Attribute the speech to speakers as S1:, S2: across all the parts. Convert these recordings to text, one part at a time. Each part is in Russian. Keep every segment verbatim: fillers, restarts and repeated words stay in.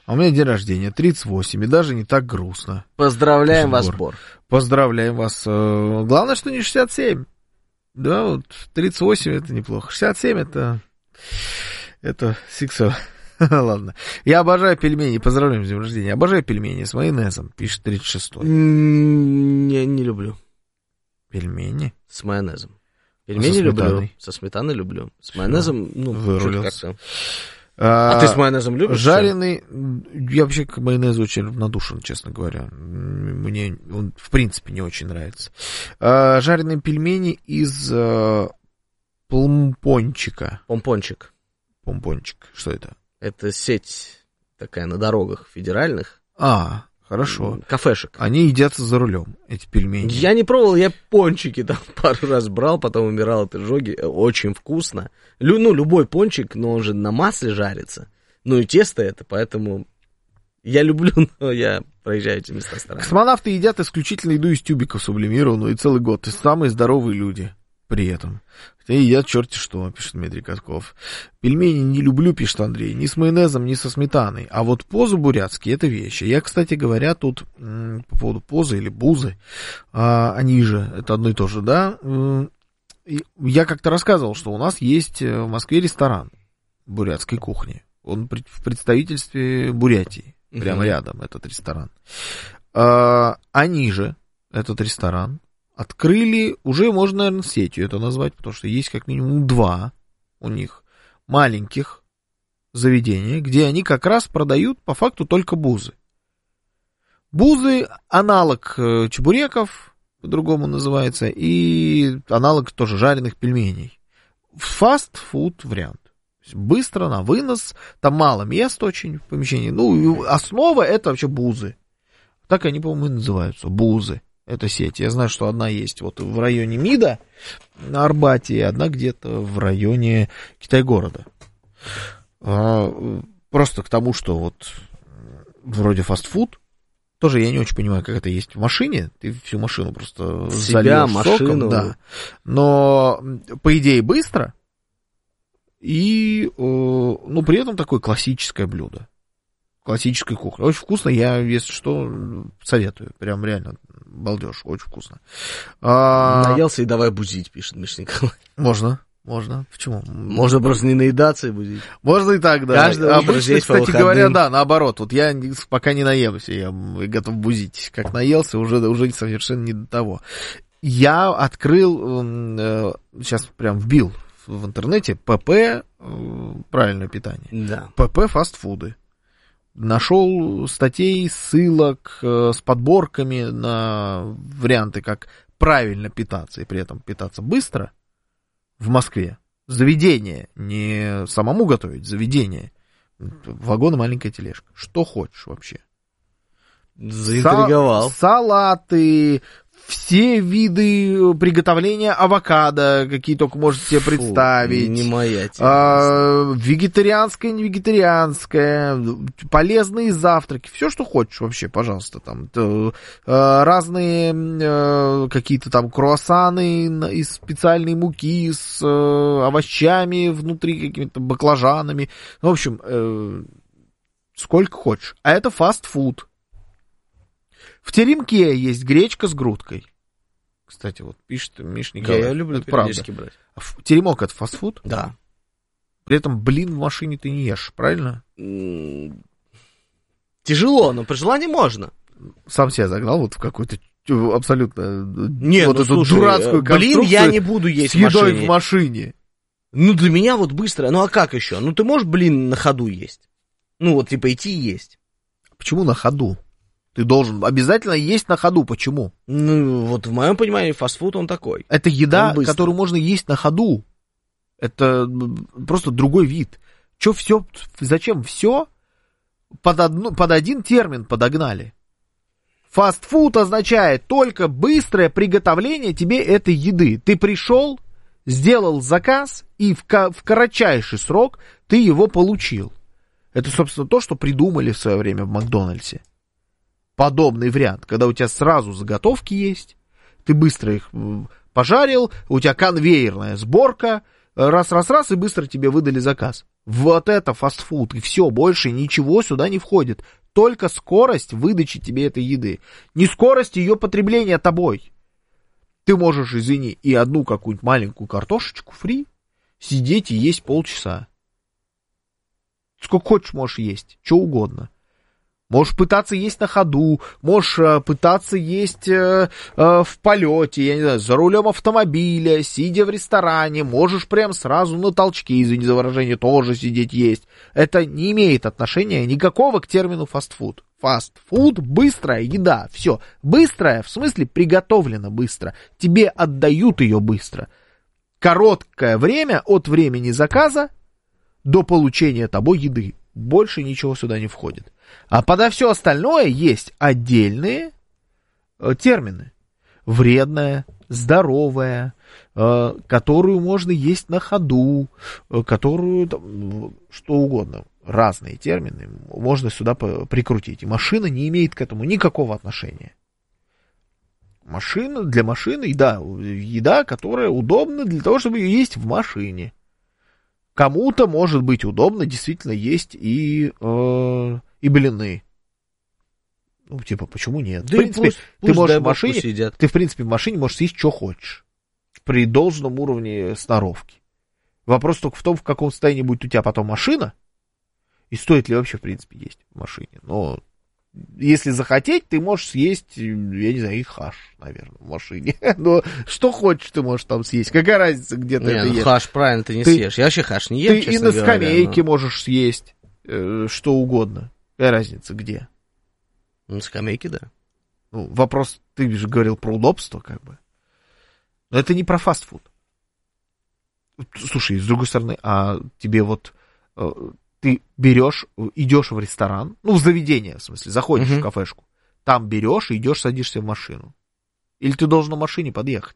S1: А у меня день рождения, тридцать восемь, и даже не так грустно.
S2: Поздравляем вас, Бор.
S1: Поздравляем вас. Главное, что не шестьдесят семь. Да, вот тридцать восемь это неплохо. шестьдесят семь это... Это сиксо. Ладно. Я обожаю пельмени. Поздравляем с днем рождения. Обожаю пельмени с майонезом, пишет тридцать шестой.
S2: Не, не люблю.
S1: Пельмени?
S2: С майонезом. Пельмени люблю. Со сметаной люблю. С майонезом, ну,
S1: вырулился.
S2: А, а ты с майонезом любишь?
S1: Жареный. Я вообще к майонезу очень равнодушен, честно говоря. Мне он, в принципе, не очень нравится. А, жареные пельмени из а, помпончика.
S2: Помпончик.
S1: Помпончик. Что это?
S2: Это сеть такая на дорогах федеральных.
S1: А, хорошо.
S2: Кафешек.
S1: Они едятся за рулем, эти пельмени.
S2: Я не пробовал, я пончики там пару раз брал, потом умирал от изжоги. Очень вкусно. Лю, ну, любой пончик, но он же на масле жарится. Ну и тесто это, поэтому я люблю, но я проезжаю эти места стороны.
S1: Космонавты едят исключительно еду из тюбиков сублимированную и целый год. И самые здоровые люди при этом. Хотя едят черти что, пишет Дмитрий Катков. Пельмени не люблю, пишет Андрей, ни с майонезом, ни со сметаной. А вот позы бурятские — это вещи. Я, кстати говоря, тут м, по поводу позы или бузы, а, они же, это одно и то же, да? И я как-то рассказывал, что у нас есть в Москве ресторан бурятской кухни. Он в представительстве Бурятии. Прямо mm-hmm. рядом этот ресторан. А, они же, этот ресторан, открыли, уже можно, наверное, сетью это назвать, потому что есть как минимум два у них маленьких заведения, где они как раз продают по факту только бузы. Бузы — аналог чебуреков, по-другому называется, и аналог тоже жареных пельменей. Фаст-фуд вариант. Быстро, на вынос, там мало мест очень в помещении. Ну, основа — это вообще бузы. Так они, по-моему, и называются, бузы. Это сеть. Я знаю, что одна есть вот в районе МИДа на Арбате, и одна где-то в районе Китай-города. Просто к тому, что вот вроде фастфуд, тоже я не очень понимаю, как это есть в машине. Ты всю машину просто
S2: себя,
S1: зальешь соком, да. Но, по идее, быстро. И, ну, при этом такое классическое блюдо. Классической кухни. Очень вкусно, я, если что, советую. Прям реально балдеж, очень вкусно. А...
S2: Наелся и давай бузить, пишет Миша Николаевич.
S1: Можно, можно. Почему?
S2: Можно просто не наедаться и бузить.
S1: Можно и так, да.
S2: Каждый
S1: Обычно, кстати говоря, да, наоборот. Вот я пока не наемся, я готов бузить. Как наелся, уже, уже совершенно не до того. Я открыл, э, сейчас прям вбил в интернете ПП, э, правильное питание.
S2: Да.
S1: ПП фастфуды. Нашел статей, ссылок э, с подборками на варианты, как правильно питаться и при этом питаться быстро в Москве. Заведение, не самому готовить, заведение. Вагон и маленькая тележка. Что хочешь вообще.
S2: Заинтриговал.
S1: Са- салаты, все виды приготовления авокадо, какие только можете себе представить.
S2: Фу, не моя тема.
S1: А, вегетарианское, не вегетарианское, полезные завтраки, все, что хочешь вообще, пожалуйста. Там а, разные а, какие-то там круассаны из специальной муки с а, овощами внутри, какими-то баклажанами. В общем, а, сколько хочешь. А это фастфуд. В теремке есть гречка с грудкой. Кстати, вот пишет Миш Николаевич.
S2: Я ее люблю
S1: это
S2: периодически
S1: правда.
S2: брать.
S1: Теремок — это фастфуд?
S2: Да.
S1: При этом, блин, в машине ты не ешь, правильно?
S2: Тяжело, но при желании можно.
S1: Сам себя загнал вот в какую-то абсолютно
S2: Нет,
S1: вот
S2: ну,
S1: эту
S2: слушай,
S1: дурацкую
S2: блин, я не буду есть
S1: с едой
S2: в машине.
S1: в машине.
S2: Ну, для меня вот быстро. Ну, а как еще? Ну, ты можешь, блин, на ходу есть? Ну, вот, типа, идти и есть.
S1: Почему на ходу? Ты должен обязательно есть на ходу. Почему?
S2: Ну, вот в моем понимании фастфуд он такой.
S1: Это еда, которую можно есть на ходу. Это просто другой вид. Че все, зачем все под, одну, под один термин подогнали? Фастфуд означает только быстрое приготовление тебе этой еды. Ты пришел, сделал заказ, и в, в кратчайший срок ты его получил. Это, собственно, то, что придумали в свое время в Макдональдсе. Подобный вариант, когда у тебя сразу заготовки есть, ты быстро их пожарил, у тебя конвейерная сборка, раз-раз-раз, и быстро тебе выдали заказ. Вот это фастфуд, и все, больше ничего сюда не входит. Только скорость выдачи тебе этой еды. Не скорость ее потребления тобой. Ты можешь, извини, и одну какую-нибудь маленькую картошечку фри сидеть и есть полчаса. Сколько хочешь можешь есть, что угодно. Можешь пытаться есть на ходу, можешь э, пытаться есть э, э, в полете, я не знаю, за рулем автомобиля, сидя в ресторане, можешь прям сразу на толчке, извини за выражение, тоже сидеть есть. Это не имеет отношения никакого к термину фастфуд. Фастфуд — быстрая еда, все. Быстрая, в смысле приготовлена быстро, тебе отдают ее быстро. Короткое время от времени заказа до получения тобой еды. Больше ничего сюда не входит. А подо все остальное есть отдельные э, термины. Вредная, здоровая, э, которую можно есть на ходу, э, которую, там, что угодно. Разные термины можно сюда прикрутить. И машина не имеет к этому никакого отношения. Машина для машины, да, еда, которая удобна для того, чтобы ее есть в машине. Кому-то, может быть, удобно действительно есть и, э, и блины. Ну, типа, почему нет?
S2: Да
S1: в принципе,
S2: пусть,
S1: ты
S2: пусть
S1: можешь в машине,
S2: сидят.
S1: ты, в принципе, в машине можешь съесть, что хочешь. При должном уровне сноровки. Вопрос только в том, в каком состоянии будет у тебя потом машина, и стоит ли вообще, в принципе, есть в машине. Но если захотеть, ты можешь съесть, я не знаю, и хаш, наверное, в машине. Но что хочешь, ты можешь там съесть. Какая разница, где ты
S2: не,
S1: это
S2: ну,
S1: ешь?
S2: Хаш правильно ты не
S1: ты,
S2: съешь. Я вообще хаш не ем,
S1: ты
S2: честно
S1: и на
S2: говоря,
S1: скамейке
S2: но...
S1: можешь съесть э, что угодно. Какая разница, где?
S2: На скамейке, да.
S1: Ну, вопрос, ты же говорил про удобство, как бы. Но это не про фастфуд. Слушай, с другой стороны, а тебе вот... Э, ты берешь, идешь в ресторан, ну, в заведение, в смысле, заходишь uh-huh. в кафешку, там берешь и идешь, садишься в машину. Или ты должен на машине подъехать?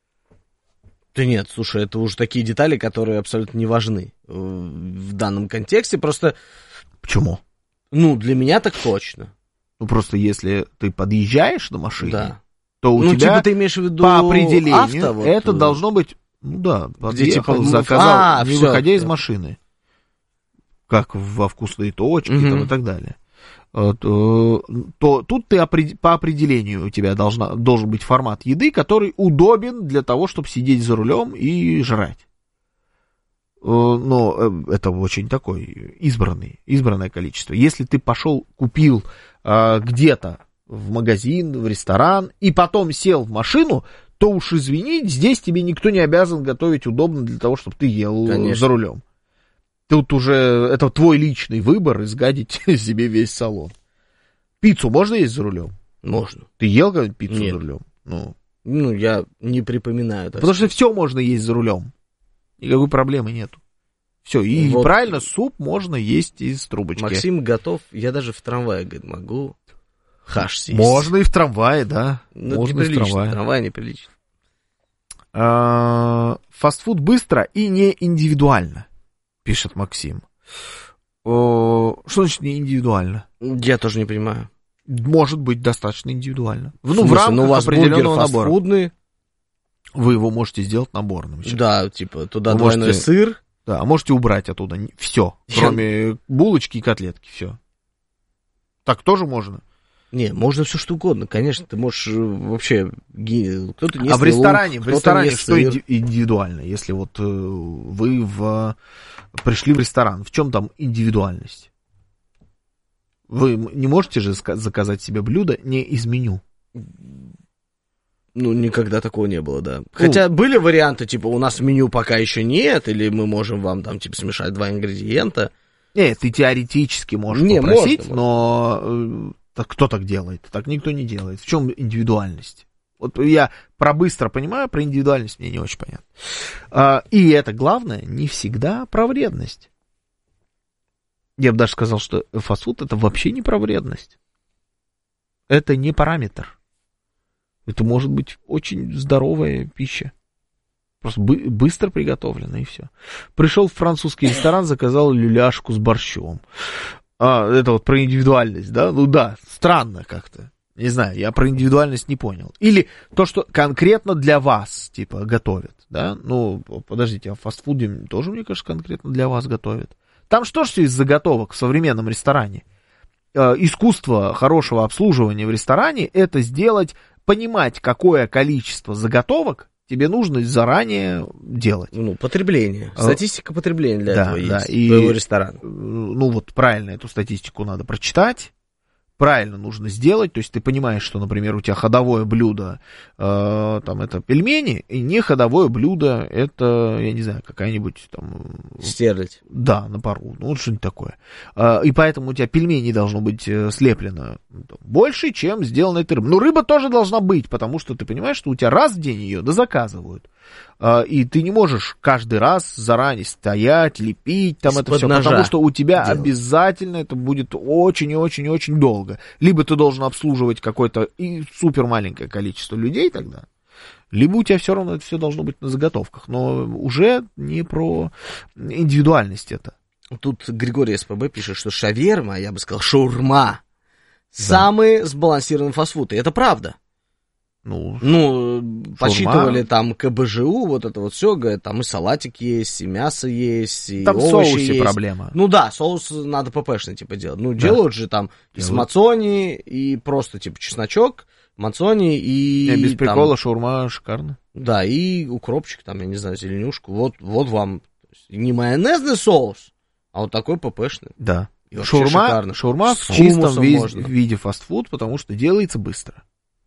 S2: Да нет, слушай, это уже такие детали, которые абсолютно не важны в данном контексте, просто...
S1: Почему?
S2: Ну, для меня так точно.
S1: Ну, просто если ты подъезжаешь на машине,
S2: да.
S1: то у
S2: ну,
S1: тебя
S2: типа ты имеешь в виду
S1: по определению
S2: авто, вот,
S1: это должно быть, ну да, подъехал,
S2: типа,
S1: заказал,
S2: а,
S1: не
S2: всё,
S1: выходя
S2: всё.
S1: из машины. Как во вкусные точки
S2: угу.
S1: там, и так далее. То, то тут ты по определению у тебя должна, должен быть формат еды, который удобен для того, чтобы сидеть за рулем и жрать. Но это очень такой избранный, избранное количество. Если ты пошел, купил где-то в магазин, в ресторан, и потом сел в машину, то уж извини, здесь тебе никто не обязан готовить удобно для того, чтобы ты ел Конечно. За рулем. Тут уже это твой личный выбор изгадить себе весь салон. Пиццу можно есть за рулем?
S2: Можно.
S1: Ты ел когда-нибудь пиццу
S2: Нет.
S1: за рулем? Ну.
S2: ну, я не припоминаю.
S1: Потому сказать. Что все можно есть за рулем. Никакой проблемы нету. Все, и вот. Правильно, суп можно есть из трубочки.
S2: Максим готов, я даже в трамвае, говорит, могу хаш съесть.
S1: Можно и в трамвае, да.
S2: Ну,
S1: можно
S2: неприлично,
S1: в трамвае.
S2: Трамвай неприлично.
S1: А, фастфуд быстро и не индивидуально. Пишет Максим. О, что значит не индивидуально?
S2: Я тоже не понимаю.
S1: Может быть достаточно индивидуально.
S2: В,
S1: ну, в рамках
S2: ну, у вас
S1: определенного набора.
S2: Фастфудный.
S1: Вы его можете сделать наборным. Сейчас.
S2: Да, типа туда
S1: Вы
S2: двойной
S1: можете,
S2: сыр.
S1: Да, можете убрать оттуда все, кроме Я... булочки и котлетки, все. Так тоже можно?
S2: Не, можно все что угодно, конечно, ты можешь вообще... Кто-то не
S1: а в ресторане,
S2: лук,
S1: в ресторане
S2: не
S1: что сыр. Индивидуально? Если вот э, вы в, пришли в ресторан, в чем там индивидуальность? Вы не можете же заказать себе блюдо не из меню?
S2: Ну, никогда такого не было, да. Хотя ну, были варианты, типа, у нас в меню пока еще нет, или мы можем вам там, типа, смешать два ингредиента.
S1: Нет, ты теоретически можешь не, попросить, можно, но... Можно. Так кто так делает? Так никто не делает. В чем индивидуальность? Вот я про быстро понимаю, про индивидуальность мне не очень понятно. А, и это главное, не всегда про вредность. Я бы даже сказал, что фастфуд это вообще не про вредность. Это не параметр. Это может быть очень здоровая пища. Просто бы- быстро приготовлена, и все. Пришел в французский ресторан, заказал люляшку с борщом. А, это вот про индивидуальность, да? Ну да, странно как-то. Не знаю, я про индивидуальность не понял. Или то, что конкретно для вас, типа, готовят, да? Ну, подождите, а в фастфуде тоже, мне кажется, конкретно для вас готовят. Там что ж все из заготовок в современном ресторане? Искусство хорошего обслуживания в ресторане — это сделать, понимать, какое количество заготовок тебе нужно заранее делать.
S2: Ну, потребление. Статистика потребления для
S1: да,
S2: этого
S1: да,
S2: есть,
S1: и,
S2: твоего ресторана.
S1: Ну, вот правильно эту статистику надо прочитать. Правильно нужно сделать, то есть ты понимаешь, что, например, у тебя ходовое блюдо, э, там, это пельмени, и не ходовое блюдо, это, я не знаю, какая-нибудь там...
S2: Стерлядь.
S1: Да, на пару, ну, вот что-нибудь такое. Э, и поэтому у тебя пельмени должно быть слеплено больше, чем сделано этой рыбой. Но рыба тоже должна быть, потому что ты понимаешь, что у тебя раз в день ее дозаказывают. Э, и ты не можешь каждый раз заранее стоять, лепить, там
S2: Из-под
S1: это все,
S2: ножа
S1: потому что у тебя
S2: делать.
S1: Обязательно это будет очень и очень и очень долго. Либо ты должен обслуживать какое-то и супер маленькое количество людей тогда, либо у тебя все равно это все должно быть на заготовках. Но уже не про индивидуальность это.
S2: Тут Григорий СПБ пишет, что шаверма, я бы сказал, шаурма, да. Самый сбалансированный фастфуд. И это правда.
S1: Ну,
S2: ну
S1: шаурма...
S2: посчитывали там КБЖУ, вот это вот все, говорят, там и салатик есть, и мясо есть, и
S1: там
S2: овощи
S1: соусе
S2: есть.
S1: Проблема.
S2: Ну да, соус надо ППшный типа делать. Ну,
S1: да.
S2: делают же там
S1: делают.
S2: И с мацони, и просто типа чесночок, мацони, и...
S1: Не, без
S2: там,
S1: прикола, шаурма шикарно.
S2: Да, и укропчик, там, я не знаю, зеленюшку. Вот, вот вам не майонезный соус, а вот такой ППшный.
S1: Да.
S2: И
S1: шаурма, шаурма в чистом виде, виде фастфуд, потому что делается быстро.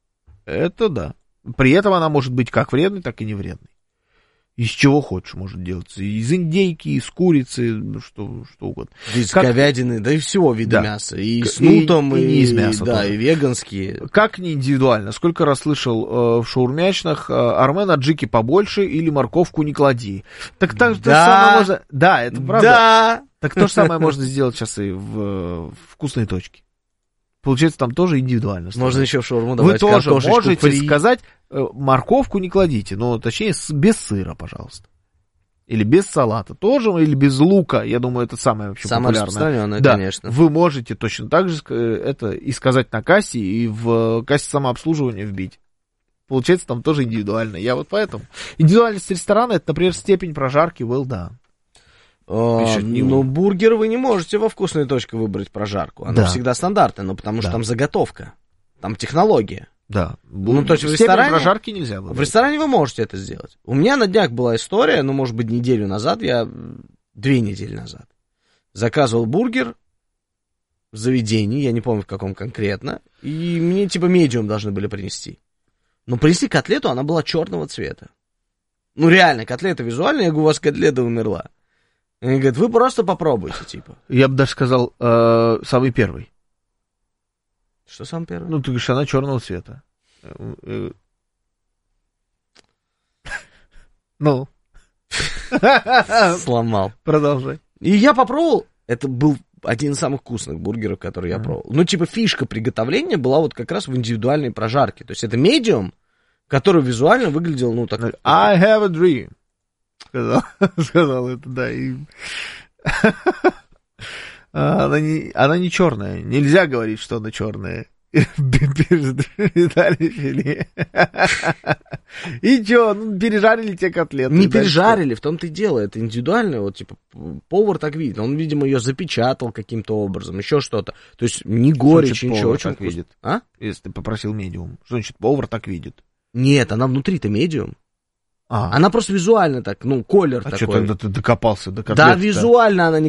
S1: Это да. При этом она может быть как вредной, так и не вредной. Из чего хочешь может делаться. Из индейки, из курицы, что, что угодно.
S2: Из
S1: как...
S2: говядины, да и всего вида
S1: да.
S2: мяса. И с нутом, и,
S1: и, и не из мяса.
S2: Да,
S1: тоже.
S2: И веганские.
S1: Как не индивидуально. Сколько раз слышал э, в шаурмячных, э, Армен, аджики побольше или морковку не клади. Так так же
S2: да.
S1: самое можно... Да, это правда.
S2: Да.
S1: Так то же самое можно сделать сейчас и в, в вкусной точке. Получается, там тоже индивидуально.
S2: Можно еще в шаурму добавить
S1: Вы тоже можете
S2: фри.
S1: сказать, морковку не кладите, но точнее без сыра, пожалуйста. Или без салата тоже, или без лука. Я думаю, это самое вообще
S2: самое
S1: популярное.
S2: распространенное,
S1: да,
S2: конечно.
S1: Вы можете точно так же это и сказать на кассе, и в кассе самообслуживания вбить. Получается, там тоже индивидуально. Я вот поэтому. Индивидуальность ресторана — это, например, степень прожарки well done.
S2: А, ну, бургер вы не можете во вкусной точке выбрать прожарку. Она
S1: да.
S2: всегда стандартная, но потому что да. там заготовка, там технология.
S1: Да.
S2: Ну, то есть в ресторане,
S1: прожарки нельзя выбрать.
S2: В ресторане вы можете это сделать. У меня на днях была история, ну, может быть, неделю назад, я две недели назад заказывал бургер в заведении, я не помню в каком конкретно, и мне типа медиум должны были принести. Но принесли котлету, она была черного цвета. Ну, реально, котлета визуально, я говорю, у вас котлета умерла. И они говорят, вы просто попробуйте, типа.
S1: Я бы даже сказал, э, самый первый.
S2: Что самый первый?
S1: Ну, ты говоришь, она черного цвета. Ну.
S2: Сломал.
S1: Продолжай.
S2: И я попробовал. Это был один из самых вкусных бургеров, который я пробовал. Ну, типа, фишка приготовления была вот как раз в индивидуальной прожарке. То есть это медиум, который визуально выглядел, ну, так...
S1: I have a dream. Сказал, сказал это, да. И... она, не, она не черная. Нельзя говорить, что она черная. Пережарили филе. И чё, ну, пережарили те котлеты.
S2: Не пережарили, в том-то и дело. Это индивидуально, вот, типа, повар так видит. Он, видимо, ее запечатал каким-то образом, еще что-то. То есть ни горечь, ничего.
S1: Очень так видит.
S2: А?
S1: Если ты попросил медиум. Что значит повар так видит?
S2: Нет, она внутри-то медиум.
S1: А.
S2: Она просто визуально так, ну, колер
S1: а
S2: такой.
S1: А что тогда ты докопался до котлеты?
S2: Да, визуально она не